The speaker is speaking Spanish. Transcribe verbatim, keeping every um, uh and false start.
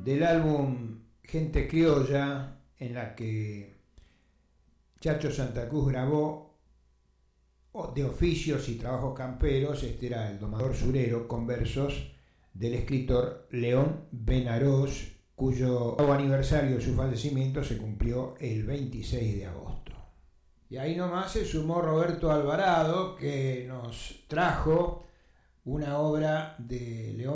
del álbum Gente Criolla, en la que Chacho Santa Cruz grabó de oficios y trabajos camperos. Este era El Domador Surero, con versos del escritor León Benarós, cuyo aniversario de su fallecimiento se cumplió el veintiséis de agosto. Y ahí nomás se sumó Roberto Alvarado, que nos trajo una obra de León